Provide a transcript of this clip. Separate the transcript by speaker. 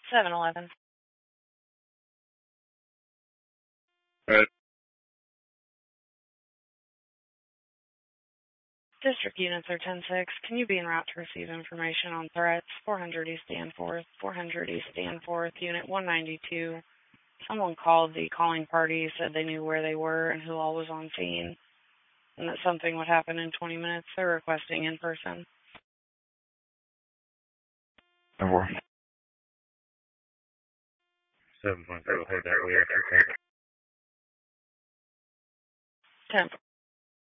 Speaker 1: 7-Eleven.
Speaker 2: Right.
Speaker 1: District units are 10-6. Can you be en route to receive information on threats? 400 East Danforth, 400 East Danforth, Unit 192. Someone called the calling party, said they knew where they were and who all was on scene, and that something would happen in 20 minutes. They're requesting in person.
Speaker 2: Over.
Speaker 3: 7.0, hold that way after
Speaker 1: 10.